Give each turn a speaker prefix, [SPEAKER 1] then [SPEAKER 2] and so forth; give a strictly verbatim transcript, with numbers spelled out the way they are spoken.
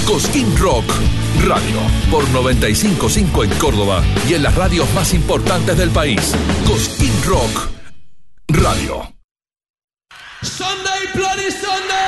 [SPEAKER 1] Cosquín Rock Radio, por noventa y cinco punto cinco en Córdoba y en las radios más importantes del país. Cosquín Rock Radio.
[SPEAKER 2] Sunday, Bloody Sunday.